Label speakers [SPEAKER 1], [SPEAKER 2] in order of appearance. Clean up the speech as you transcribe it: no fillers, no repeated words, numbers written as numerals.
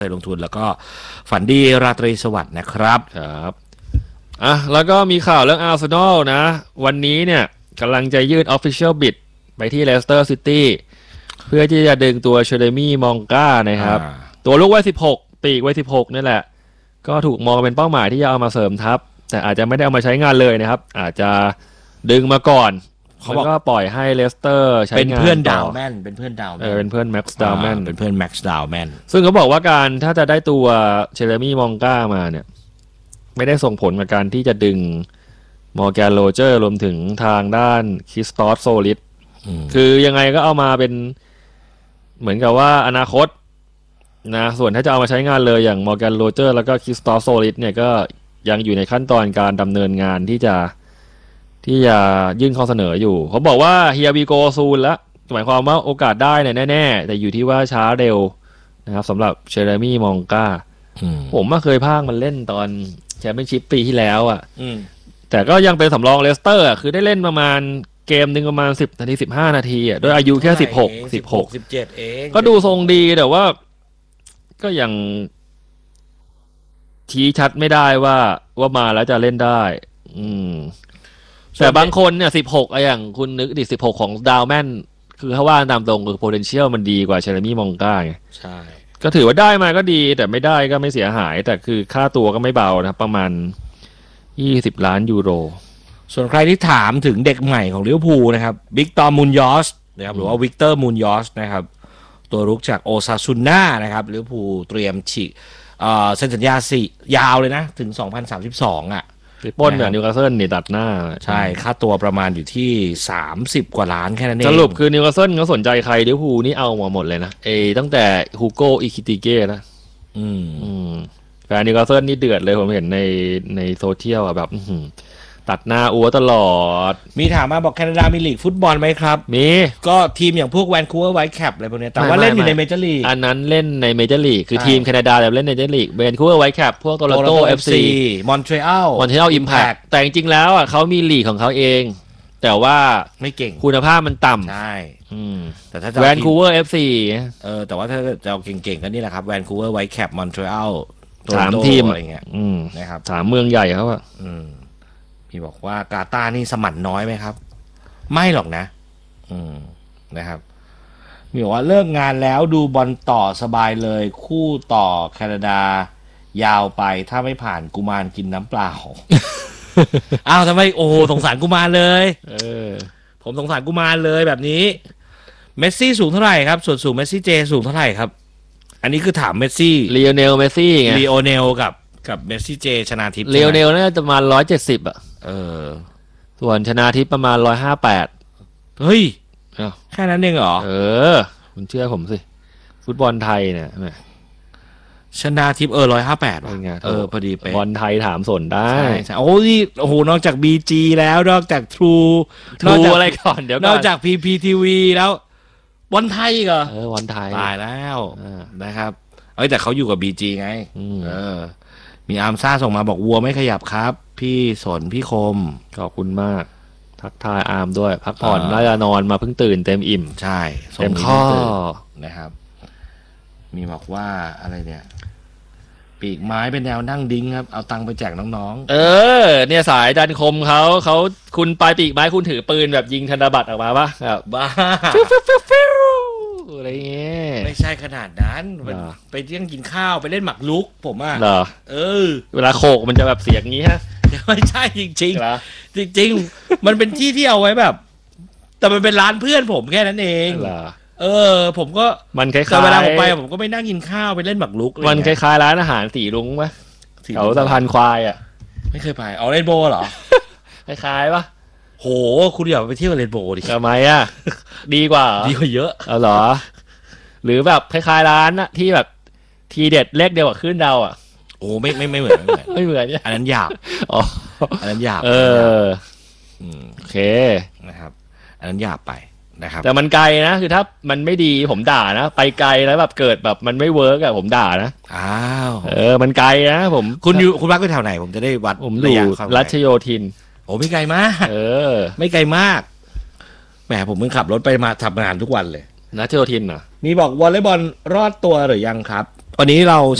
[SPEAKER 1] เคยลงทุนแล้วก็ฝันดีราตรีสวัสดิ์นะครับ
[SPEAKER 2] ครับแล้วก็มีข่าวเรื่องอาร์เซนอลนะวันนี้เนี่ยกำลังจะยื่น Official Bid ไปที่ Leicester City เพื่อที่จะดึงตัวเชเรมี่มองกานะครับตัวลูกวัย16ปีกวัย16นี่แหละก็ถูกมองเป็นเป้าหมายที่จะเอามาเสริมทัพแต่อาจจะไม่ได้เอามาใช้งานเลยนะครับอาจจะดึงมาก่อนเขาก็ปล่อยให้เลสเตอร์ใช้งานเป็น
[SPEAKER 1] เพื่อนดาวแมนเป็นเพื่อนดาวแมน
[SPEAKER 2] เป็นเพื่อนแม็กซ์ดาวแมน
[SPEAKER 1] เป็นเพื่อนแม็กซ์ดาวแมน
[SPEAKER 2] ซึ่งเขาบอกว่าการถ้าจะได้ตัวเชเรมี่มองกามาเนี่ยไม่ได้ส่งผลกับการที่จะดึงมอร์แกนโรเจอร์รวมถึงทางด้านคริสตอฟโซลิสคือยังไงก็เอามาเป็นเหมือนกับว่าอนาคตนะส่วนถ้าจะเอามาใช้งานเลยอย่างมอร์แกนโรเจอร์แล้วก็คริสตอฟโซลิสเนี่ยก็ยังอยู่ในขั้นตอนการดำเนินงานที่จะยื่นข้อเสนออยู่เขาบอกว่าเฮียบีโกซูนแล้วหมายความว่าโอกาสได้เนี่ยแน่ๆแต่อยู่ที่ว่าช้าเร็วนะครับสำหรับเชเรมี่มองกาผมเคยพากมันเล่นตอนแชมเปี้ยนชิพปีที่แล้วแต่ก็ยังเป็นสำรองเลสเตอร์คือได้เล่นประมาณเกมหนึ่งประมาณ10 นาที15 นาทีโดยอายุแค่17
[SPEAKER 1] เอง
[SPEAKER 2] ก็ดูทรงดีแต่ว่าก็ยังชี้ชัดไม่ได้ว่ามาแล้วจะเล่นได้แต่บางคนเนี่ย16อย่างคุณนึกดิ16ของดาวแมนคือถ้าว่าตามตรงคือ potential มันดีกว่าเชเรมี่มองกาไง
[SPEAKER 1] ใช่
[SPEAKER 2] ก็ถือว่าได้มาก็ดีแต่ไม่ได้ก็ไม่เสียหายแต่คือค่าตัวก็ไม่เบานะประมาณ20 ล้านยูโร
[SPEAKER 1] ส่วนใครที่ถามถึงเด็กใหม่ของลิเวอร์พูลนะครับวิกตอร์มูนยอสนะครับหรือว่าวิกเตอร์มูนยอสนะครับตัวรุกจากโอซาซุน่านะครับลิเวอร์พูลเตรียมฉีกเซ็นสัญญายาวเลยนะถึง2032
[SPEAKER 2] ป้นแบบนิวคาสเซิลนี่ตัดหน้า
[SPEAKER 1] ใช่ค่าตัวประมาณอยู่ที่30 กว่าล้านแค่นั้นเอง
[SPEAKER 2] สรุปคือนิวคาสเซิลเขาสนใจใครลิเวอร์พูลนี่เอามาหมดเลยนะตั้งแต่ฮูโก้อิคิติเก้นะแฟนนิวคาสเซิลนี่เดือดเลยผมเห็นในโซเชียลแบบตัดหน้าอัวตลอด
[SPEAKER 1] มีถามมาบอกแคนาดามีลีกฟุตบอลไหมครับ
[SPEAKER 2] มี
[SPEAKER 1] ก็ทีมอย่างพวกแวนคูเวอร์ไวท์แคปอะไรพวกนี้แต่ว่าเล่นอยู่ในเมเจอร์ลีก
[SPEAKER 2] อันนั้นเล่นในเมเจอร์ลีกคือทีมแคนาดาแต่เล่นในเมเจอร์ลีกแวนคูเวอร์ไวท์แคปพวกโตลอนโต FC
[SPEAKER 1] มอนทรีออล
[SPEAKER 2] อิมแพคแต่จริงๆแล้วเขามีลีกของเขาเองแต่ว่า
[SPEAKER 1] ไม่เก่ง
[SPEAKER 2] คุณภาพมันต่ำ
[SPEAKER 1] ใช่แต่ถ้า
[SPEAKER 2] แวนคูเวอร์ FC
[SPEAKER 1] แต่ว่าถ้าจะเอาเก่งๆก็นี่แหละครับแวนคูเวอร์ไวท์แคปมอนทรีออล
[SPEAKER 2] 3 ทีม
[SPEAKER 1] อะไรเงี้ยนะครับ
[SPEAKER 2] 3 เมืองใหญ่เขาอะ
[SPEAKER 1] พี่บอกว่ากาตาร์นี่สมั่นน้อยไหมครับไม่หรอกนะนะครับมีบอกว่าเลิกงานแล้วดูบอลต่อสบายเลยคู่ต่อแคนาดายาวไปถ้าไม่ผ่านกุมารกินน้ำเปล่า อ้าวทำไมโอ้สงสารกุมารเลยผมสงสารกุมารเลยแบบนี้เมสซี่สูงเท่าไหร่ครับส่วนสูงเมสซี่เจสูงเท่าไหร่ครับอันนี้คือถามเมสซี่
[SPEAKER 2] ลีโอเนลเมสซี่ไง
[SPEAKER 1] ลีโอเนลกับเมสซี่เจชนาทิพย์
[SPEAKER 2] ลีโอเนลน่าจะประมาณ170อ่ะส่วนชนาทิพย์ประมาณ158
[SPEAKER 1] เฮ้ยแค่นั้นเองเหรอ
[SPEAKER 2] คุณเชื่อผมสิฟุตบอลไทยเนี่ย
[SPEAKER 1] ชนาทิพย์158พอดีไป
[SPEAKER 2] บอลไทยถามสนได้
[SPEAKER 1] โอ้นี่โอ้โหนอกจาก BG แล้วนอกจาก True
[SPEAKER 2] อะไรก่อนเดี๋ยว
[SPEAKER 1] นอกจาก PPTV แล้วบอลไทยเหร
[SPEAKER 2] อบอลไทย
[SPEAKER 1] ตายแล้วนะครับแต่เขาอยู่กับ BG ไงมีอาร์มซ่าส่งมาบอกวัวไม่ขยับครับพี่สนพี่คม
[SPEAKER 2] ขอบคุณมากทักทายอาร์มด้วยพักผ่อนน่าจะนอนมาเพิ่งตื่นเต็มอิ่ม
[SPEAKER 1] ใช่
[SPEAKER 2] เต็มข้อ
[SPEAKER 1] นะครับมีบอกว่าอะไรเนี่ยปีกไม้เป็นแนวนั่งดิ้งครับเอาตังค์ไปแจกน้อง
[SPEAKER 2] ๆเนี่ยสายดันคมเขาคุณปลายปีกไม้คุณถือปืนแบบยิงธนบัตรออกมาปะแบบ
[SPEAKER 1] บ้า
[SPEAKER 2] อะไรเงี้ย
[SPEAKER 1] ไม่ใช่ขนาดนั้นไปเที่ยงกินข้าวไปเล่นหมากรุกผม
[SPEAKER 2] เหรอเวลาโขกมันจะแบบเสียงงี้ฮะ
[SPEAKER 1] ไม่ใช่จริงๆจริงๆมันเป็นที่ที่เอาไว้แบบแต่มันเป็นร้านเพื่อนผมแค่นั้นเองผมก็
[SPEAKER 2] มันคล้าย
[SPEAKER 1] ๆเวลาผมไปผมก็ไม่นั่งกินข้าวไปเล่นหมากรุก
[SPEAKER 2] มันคล้ายๆร้านอาหารสีรุ้งปะแถวสะพานควายอ่ะ
[SPEAKER 1] ไม่เคยไปเอาเรนโบว์เหรอ
[SPEAKER 2] คล้ายๆปะ
[SPEAKER 1] โหคุณอย่าไปเที่ยวเรนโบว์ดิ
[SPEAKER 2] ทำไมอ่ะดีกว่า
[SPEAKER 1] เยอะ
[SPEAKER 2] เหรอหรือแบบคล้ายๆร้านที่แบบทีเด็ดเลขเดียวกับขึ้นดาวอ่ะ
[SPEAKER 1] โอ้ไม่เหมือน
[SPEAKER 2] ไม่เหมือน
[SPEAKER 1] อันนั้นหยาบอันนั้นหยาบ
[SPEAKER 2] โอเค
[SPEAKER 1] นะครับอันนั้นหยาบไปนะครับ
[SPEAKER 2] แต่มันไกลนะคือถ้ามันไม่ดีผมด่านะไปไกลแล้วแบบเกิดแบบมันไม่เวิร์กอะผมด่านะมันไกลนะ
[SPEAKER 1] คุณพักไปแถวไหนผมจะได้วัด
[SPEAKER 2] ผมอยู่รัชโยธิน
[SPEAKER 1] โอ้ไม่ไกลมากไม่ไกลมากแหมผมเพิ่งขับรถไปมาทำงานทุกวันเลย
[SPEAKER 2] รัชโยธินเหรอ
[SPEAKER 1] มีบอกวอลเลย์บอลรอดตัวหรือยังครับวันนี้เรา